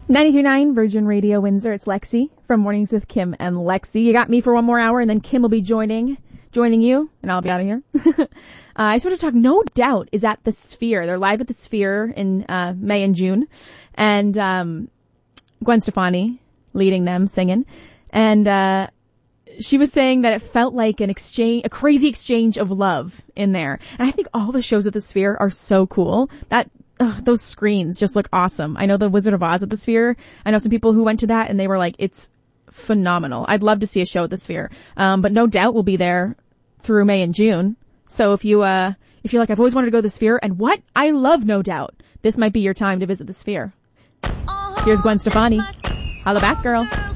93.9 Virgin Radio Windsor. It's Lexi from Mornings with Kim and Lexi. You got me for one more hour, and then Kim will be joining you, and I'll be out of here. I just want to talk. No Doubt is at the Sphere. They're live at the Sphere in May and June, and Gwen Stefani leading them, singing, and she was saying that it felt like a crazy exchange of love in there. And I think all the shows at the Sphere are so cool. Those screens just look awesome. I know the Wizard of Oz at the Sphere. I know some people who went to that and they were like, it's phenomenal. I'd love to see a show at the Sphere. But No Doubt will be there through May and June. So if you're like, I've always wanted to go to the Sphere, and what? I love No Doubt. This might be your time to visit the Sphere. Here's Gwen Stefani. Holla back, girl.